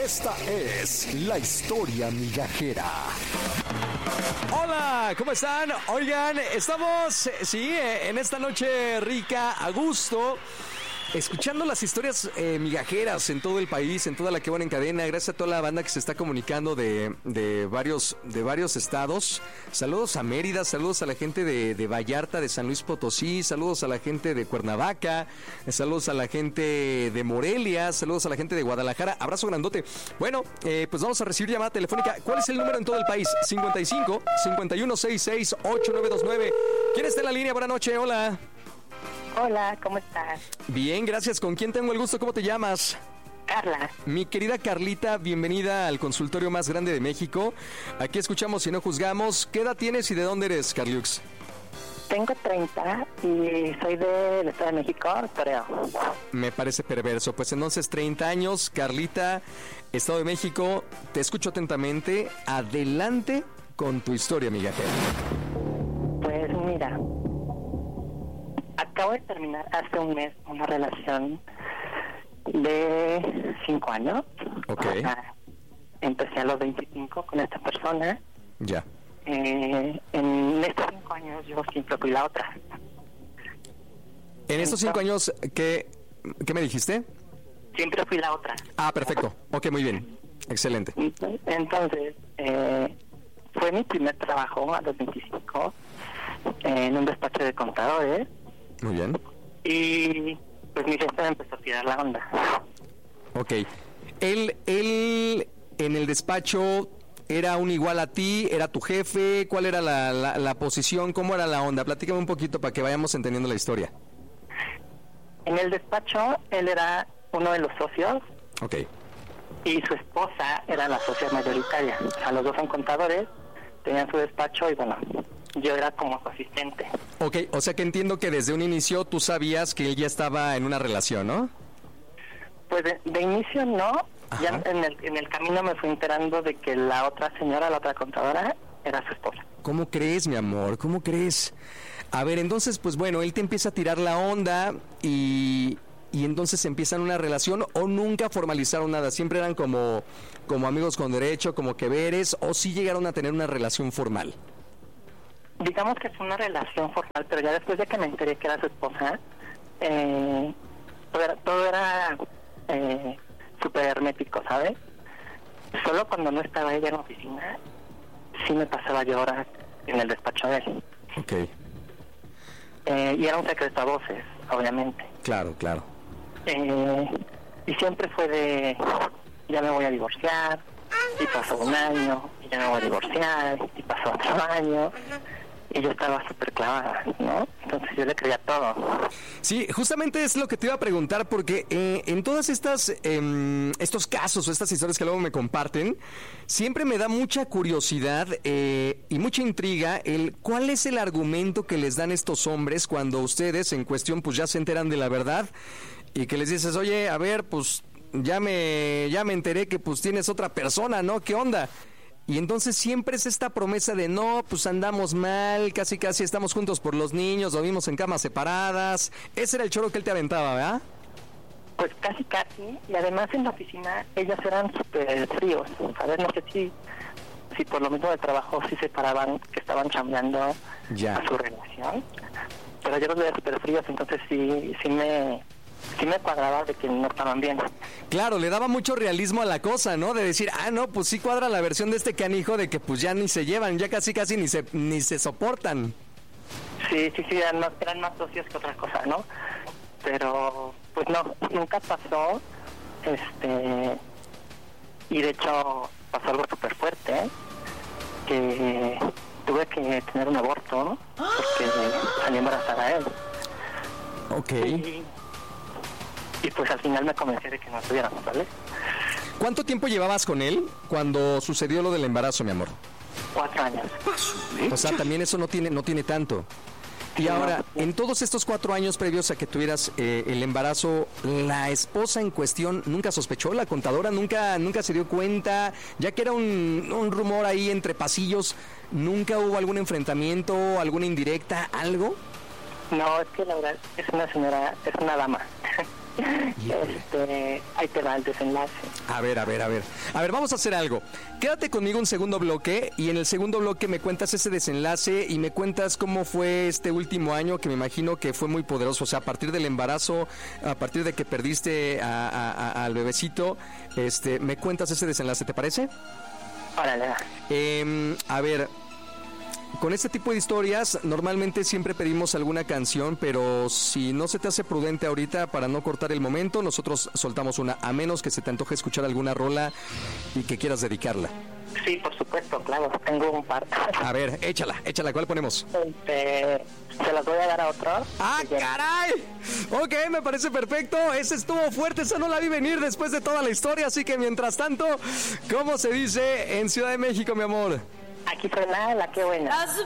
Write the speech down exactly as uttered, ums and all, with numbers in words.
Esta es la historia migajera. Hola, ¿cómo están? Oigan, estamos, sí, en esta noche rica, a gusto, escuchando las historias eh, migajeras en todo el país, en toda la que van en cadena. Gracias a toda la banda que se está comunicando de, de varios de varios estados. Saludos a Mérida, saludos a la gente de, de Vallarta, de San Luis Potosí, saludos a la gente de Cuernavaca, saludos a la gente de Morelia, saludos a la gente de Guadalajara. Abrazo grandote. Bueno, eh, pues vamos a recibir llamada telefónica. ¿Cuál es el número en todo el país? cincuenta y cinco, cincuenta y uno, sesenta y seis, ochenta y nueve veintinueve. ¿Quién está en la línea? Buenas noches, hola. Hola, ¿cómo estás? Bien, gracias. ¿Con quién tengo el gusto? ¿Cómo te llamas? Carla. Mi querida Carlita, bienvenida al consultorio más grande de México. Aquí escuchamos y no juzgamos. ¿Qué edad tienes y de dónde eres, Carliux? Tengo treinta y soy del Estado de México, Toreo. Me parece perverso. Pues entonces, treinta años, Carlita, Estado de México. Te escucho atentamente. Adelante con tu historia, migajera. Pues mira, acabo de terminar hace un mes una relación de cinco años. Ok. O sea, empecé a los veinticinco con esta persona. Ya. Eh, en estos cinco años yo siempre fui la otra. En estos cinco años, ¿qué, ¿qué me dijiste? Siempre fui la otra. Ah, perfecto. Ok, muy bien. Excelente. Entonces, eh, fue mi primer trabajo a los veinticinco en un despacho de contadores. Muy bien. Y pues mi jefe me empezó a tirar la onda. Ok. Él, él en el despacho era un igual a ti, era tu jefe. ¿Cuál era la, la, la posición? ¿Cómo era la onda? Platícame un poquito para que vayamos entendiendo la historia. En el despacho él era uno de los socios. Ok. Y su esposa era la socia mayoritaria. O sea, los dos son contadores, tenían su despacho y bueno, yo era como su asistente. Ok, o sea que entiendo que desde un inicio tú sabías que él ya estaba en una relación, ¿no? Pues de, de inicio no. Ajá. Ya en el, en el camino me fui enterando de que la otra señora, la otra contadora, era su esposa. ¿Cómo crees, mi amor? ¿Cómo crees? A ver, entonces, pues bueno, él te empieza a tirar la onda y... y entonces empiezan una relación, o nunca formalizaron nada, siempre eran como, como amigos con derecho, como que veres, o sí llegaron a tener una relación formal. Digamos que fue una relación formal, pero ya después de que me enteré que era su esposa, eh, todo era, todo era eh, súper hermético, ¿sabes? Solo cuando no estaba ella en la oficina, sí me pasaba yo horas en el despacho de él. Ok. Eh, y era un secreto a voces, obviamente. Claro, claro. Eh, y siempre fue de, ya me voy a divorciar, y pasó un año, y ya me voy a divorciar, y pasó otro año, y yo estaba súper clavada, ¿no? Entonces yo le creía todo. Sí, justamente es lo que te iba a preguntar, porque eh, en todas estas, eh, estos casos o estas historias que luego me comparten, siempre me da mucha curiosidad eh, y mucha intriga el cuál es el argumento que les dan estos hombres cuando ustedes en cuestión pues ya se enteran de la verdad y que les dices, oye, a ver, pues ya me, ya me enteré que pues tienes otra persona, ¿no? ¿Qué onda? Y entonces siempre es esta promesa de no, pues andamos mal, casi casi estamos juntos por los niños, dormimos en camas separadas. Ese era el choro que él te aventaba, ¿verdad? Pues casi casi, y además en la oficina ellos eran súper fríos, ¿sabes? No sé si, si por lo mismo de trabajo sí se paraban, que estaban chambeando Ya. a su relación, pero yo los veía súper fríos, entonces sí, sí me... sí me cuadraba de que no estaban bien. Claro, le daba mucho realismo a la cosa, ¿no? De decir, ah, no, pues sí cuadra la versión de este canijo de que pues ya ni se llevan, ya casi casi ni se ni se soportan. Sí, sí, sí, eran más, eran más socios que otra cosa, ¿no? Pero, pues no, nunca pasó, este, y de hecho pasó algo súper fuerte, ¿eh? Que tuve que tener un aborto, ¿no? Porque salí embarazada a él. Ok. Y, y pues al final me convencí de que no estuviéramos, ¿vale? ¿Cuánto tiempo llevabas con él cuando sucedió lo del embarazo, mi amor? Cuatro años. O sea, también eso no tiene, no tiene tanto. Y ahora, en todos estos cuatro años previos a que tuvieras eh, el embarazo, ¿la esposa en cuestión nunca sospechó? ¿La contadora nunca nunca se dio cuenta? Ya que era un, un rumor ahí entre pasillos, ¿nunca hubo algún enfrentamiento, alguna indirecta, algo? No, es que la verdad es una señora, es una dama. Este, ahí te va el desenlace. A ver, a ver, a ver. A ver, vamos a hacer algo. Quédate conmigo un segundo bloque y en el segundo bloque me cuentas ese desenlace y me cuentas cómo fue este último año, que me imagino que fue muy poderoso. O sea, a partir del embarazo, a partir de que perdiste a, a, a, al bebecito, este, me cuentas ese desenlace, ¿te parece? Órale, va. Eh, a ver, con este tipo de historias normalmente siempre pedimos alguna canción, pero si no se te hace prudente ahorita para no cortar el momento, nosotros soltamos una, a menos que se te antoje escuchar alguna rola y que quieras dedicarla. Sí, por supuesto, claro, tengo un par. A ver, échala, échala, ¿cuál ponemos? Este, se las voy a dar a otro. ¡Ah, caray! Ok, me parece perfecto. Ese estuvo fuerte, esa no la vi venir después de toda la historia. Así que mientras tanto, ¿cómo se dice en Ciudad de México, mi amor? Aquí suena la que buena.